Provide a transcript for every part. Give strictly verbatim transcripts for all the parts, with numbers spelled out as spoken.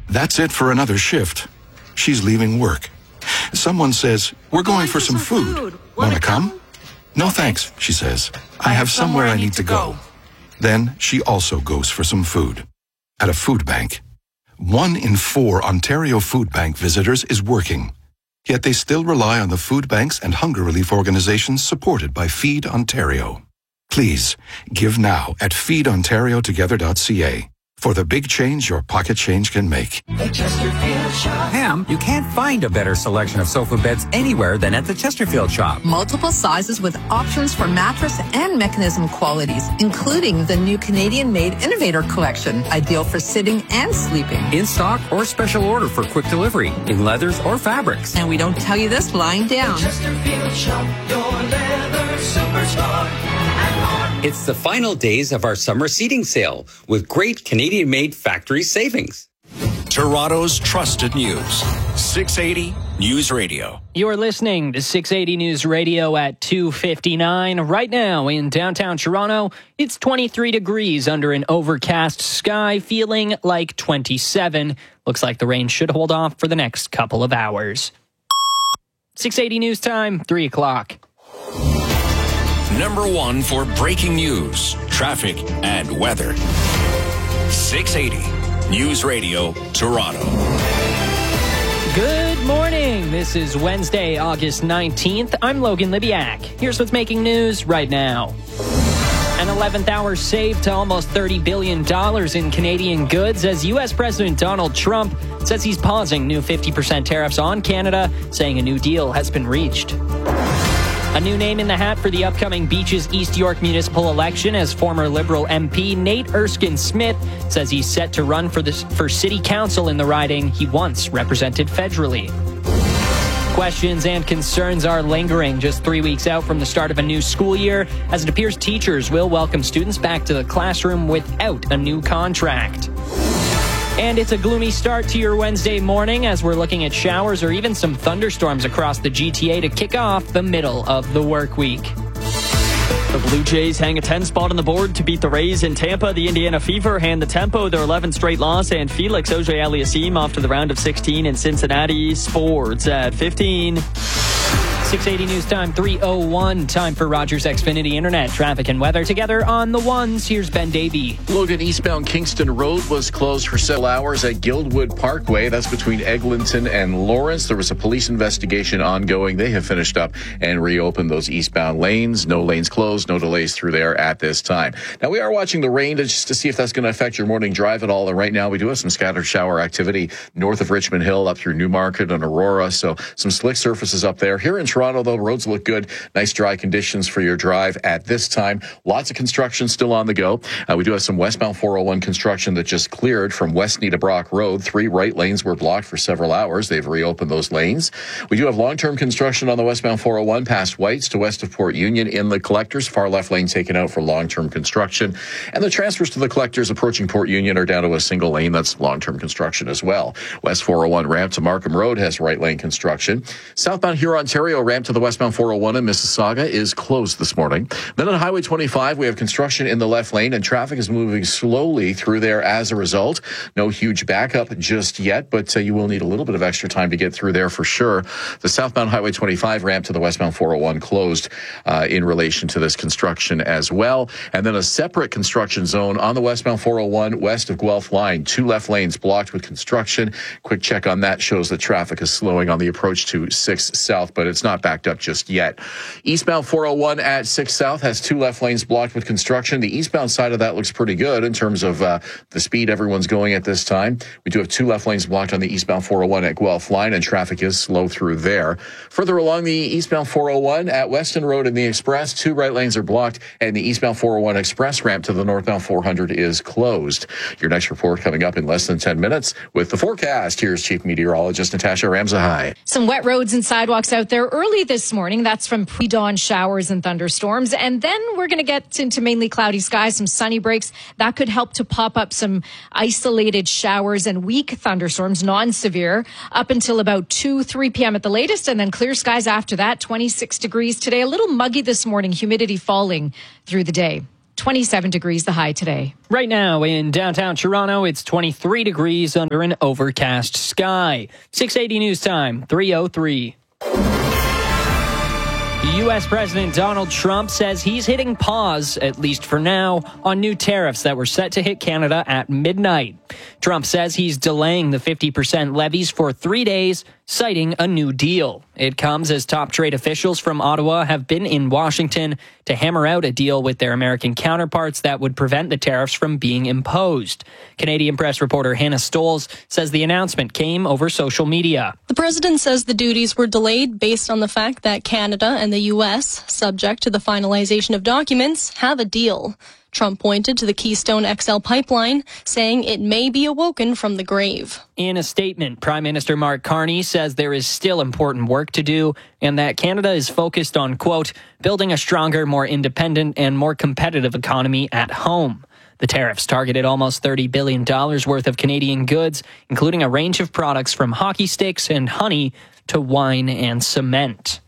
That's it for another shift. She's leaving work. Someone says, we're going for some food. Want to come? No thanks, she says. I have somewhere I need to go. Then she also goes for some food. At a food bank. One in four Ontario Food Bank visitors is working. Yet they still rely on the food banks and hunger relief organizations supported by Feed Ontario. Please, give now at feed ontario together dot c a for the big change your pocket change can make. Pam, you can't find a better selection of sofa beds anywhere than at the Chesterfield shop. Multiple sizes with options for mattress and mechanism qualities, including the new Canadian-made Innovator Collection, ideal for sitting and sleeping. In stock or special order for quick delivery, in leathers or fabrics. And we don't tell you this lying down. The Chesterfield shop, your leather superstore. It's the final days of our summer seating sale with great Canadian-made factory savings. Toronto's trusted news. six eighty News Radio. You're listening to six eighty News Radio at two fifty-nine. Right now in downtown Toronto, it's twenty-three degrees under an overcast sky, feeling like twenty-seven. Looks like the rain should hold off for the next couple of hours. six eighty News Time, three o'clock. Number one for breaking news, traffic, and weather. six eighty News Radio, Toronto. Good morning. This is Wednesday, August nineteenth. I'm Logan Libiak. Here's what's making news right now. An eleventh hour save to almost thirty billion dollars in Canadian goods as U S President Donald Trump says he's pausing new fifty percent tariffs on Canada, saying a new deal has been reached. A new name in the hat for the upcoming Beaches East York municipal election as former Liberal M P Nate Erskine-Smith says he's set to run for, this, for city council in the riding he once represented federally. Questions and concerns are lingering just three weeks out from the start of a new school year, as it appears teachers will welcome students back to the classroom without a new contract. And it's a gloomy start to your Wednesday morning as we're looking at showers or even some thunderstorms across the G T A to kick off the middle of the work week. The Blue Jays hang a ten spot on the board to beat the Rays in Tampa. The Indiana Fever hand the tempo their eleventh straight loss, and Felix Auger-Aliassime off to the round of sixteen in Cincinnati. Sports at fifteen. six eighty News Time, three oh one. Time for Rogers Xfinity Internet traffic and weather together on the ones. Here's Ben Davey. Logan, eastbound Kingston Road was closed for several hours at Guildwood Parkway. That's between Eglinton and Lawrence. There was a police investigation ongoing. They have finished up and reopened those eastbound lanes. No lanes closed, no delays through there at this time. Now, we are watching the rain to, just to see if that's going to affect your morning drive at all. And right now, we do have some scattered shower activity north of Richmond Hill up through Newmarket and Aurora. So some slick surfaces up there. Here in Toronto, though, roads look good. Nice dry conditions for your drive at this time. Lots of construction still on the go. Uh, we do have some westbound four oh one construction that just cleared from West Nita Brock Road. Three right lanes were blocked for several hours. They've reopened those lanes. We do have long-term construction on the westbound four oh one past Whites to west of Port Union in the collectors. Far left lane taken out for long-term construction. And the transfers to the collectors approaching Port Union are down to a single lane. That's long-term construction as well. West four oh one ramp to Markham Road has right lane construction. Southbound Huron, Ontario ramp to the westbound four oh one in Mississauga is closed this morning. Then on Highway twenty-five, we have construction in the left lane, and traffic is moving slowly through there as a result. No huge backup just yet, but uh, you will need a little bit of extra time to get through there for sure. The southbound Highway twenty-five ramp to the westbound four oh one closed uh, in relation to this construction as well. And then a separate construction zone on the westbound four oh one west of Guelph line. Two left lanes blocked with construction. Quick check on that shows that traffic is slowing on the approach to six South, but it's not backed up just yet. Eastbound four oh one at six South has two left lanes blocked with construction. The eastbound side of that looks pretty good in terms of uh, the speed everyone's going at this time. We do have two left lanes blocked on the eastbound four oh one at Guelph line, and traffic is slow through there. Further along the eastbound four oh one at Weston Road and the Express, two right lanes are blocked, and the eastbound four oh one Express ramp to the northbound four hundred is closed. Your next report coming up in less than ten minutes with the forecast. Here's Chief Meteorologist Natasha Ramzahai. Some wet roads and sidewalks out there early this morning. That's from pre-dawn showers and thunderstorms. And then we're going to get into mainly cloudy skies, some sunny breaks. That could help to pop up some isolated showers and weak thunderstorms, non-severe, up until about two, three p.m. at the latest. And then clear skies after that, twenty-six degrees today. A little muggy this morning, humidity falling through the day. twenty-seven degrees the high today. Right now in downtown Toronto, it's twenty-three degrees under an overcast sky. six eighty News Time, three oh three. U S. President Donald Trump says he's hitting pause, at least for now, on new tariffs that were set to hit Canada at midnight. Trump says he's delaying the fifty percent levies for three days, citing a new deal. It comes as top trade officials from Ottawa have been in Washington to hammer out a deal with their American counterparts that would prevent the tariffs from being imposed. Canadian Press reporter Hannah Stolz says the announcement came over social media. The president says the duties were delayed based on the fact that Canada and the U S, subject to the finalization of documents, have a deal. Trump pointed to the Keystone X L pipeline, saying it may be awoken from the grave. In a statement, Prime Minister Mark Carney says there is still important work to do and that Canada is focused on, quote, building a stronger, more independent and more competitive economy at home. The tariffs targeted almost thirty billion dollars worth of Canadian goods, including a range of products from hockey sticks and honey to wine and cement.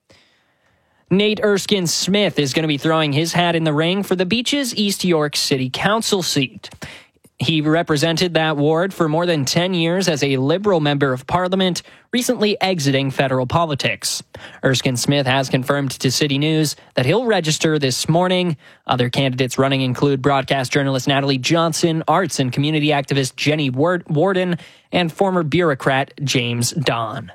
Nate Erskine Smith is going to be throwing his hat in the ring for the Beaches East York City Council seat. He represented that ward for more than ten years as a Liberal member of Parliament, recently exiting federal politics. Erskine Smith has confirmed to City News that he'll register this morning. Other candidates running include broadcast journalist Natalie Johnson, arts and community activist Jenny Warden, and former bureaucrat James Don.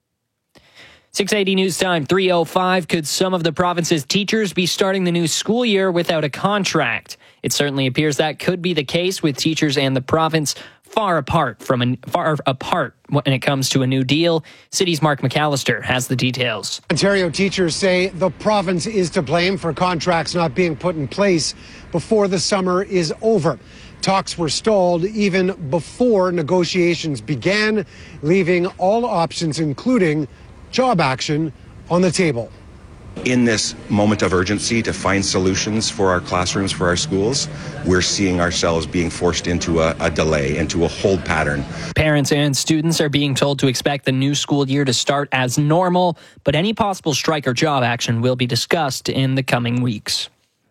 six eighty News Time, three oh five. Could some of the province's teachers be starting the new school year without a contract? It certainly appears that could be the case, with teachers and the province far apart from a, far apart when it comes to a new deal. City's Mark McAllister has the details. Ontario teachers say the province is to blame for contracts not being put in place before the summer is over. Talks were stalled even before negotiations began, leaving all options, including job action, on the table. In this moment of urgency to find solutions for our classrooms, for our schools, we're seeing ourselves being forced into a, a delay, into a hold pattern. Parents and students are being told to expect the new school year to start as normal, but any possible strike or job action will be discussed in the coming weeks.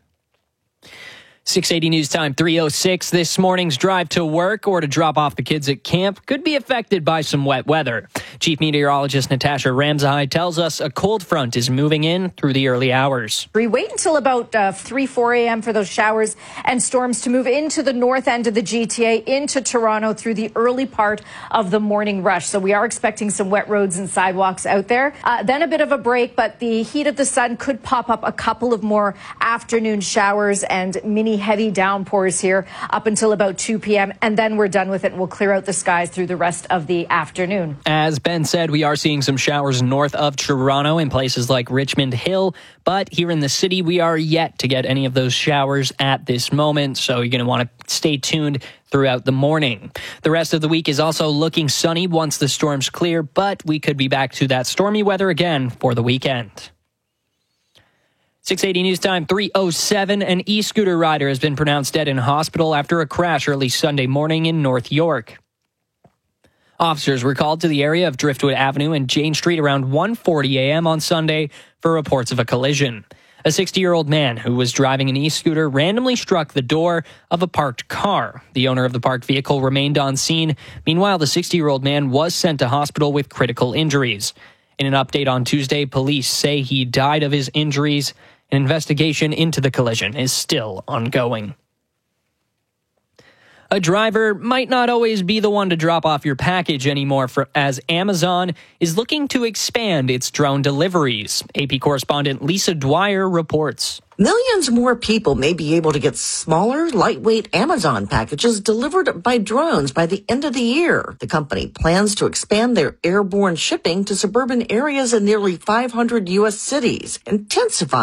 six eighty News Time, three oh six. This morning's drive to work or to drop off the kids at camp could be affected by some wet weather. Chief Meteorologist Natasha Ramsay tells us a cold front is moving in through the early hours. We wait until about uh, three, four a.m. for those showers and storms to move into the north end of the G T A, into Toronto through the early part of the morning rush. So we are expecting some wet roads and sidewalks out there. Uh, then a bit of a break, but the heat of the sun could pop up a couple of more afternoon showers and mini heavy downpours here up until about two p.m. and then we're done with it and we'll clear out the skies through the rest of the afternoon. As Ben said, we are seeing some showers north of Toronto in places like Richmond Hill, but here in the city we are yet to get any of those showers at this moment, so you're going to want to stay tuned throughout the morning. The rest of the week is also looking sunny once the storms clear, but we could be back to that stormy weather again for the weekend. six eighty News Time, three oh seven. An e-scooter rider has been pronounced dead in hospital after a crash early Sunday morning in North York. Officers were called to the area of Driftwood Avenue and Jane Street around one forty a.m. on Sunday for reports of a collision. A sixty-year-old man who was driving an e-scooter randomly struck the door of a parked car. The owner of the parked vehicle remained on scene. Meanwhile, the sixty-year-old man was sent to hospital with critical injuries. In an update on Tuesday, police say he died of his injuries. An investigation into the collision is still ongoing. A driver might not always be the one to drop off your package anymore, for, as Amazon is looking to expand its drone deliveries. A P correspondent Lisa Dwyer reports. Millions more people may be able to get smaller, lightweight Amazon packages delivered by drones by the end of the year. The company plans to expand their airborne shipping to suburban areas in nearly five hundred U S cities, intensifying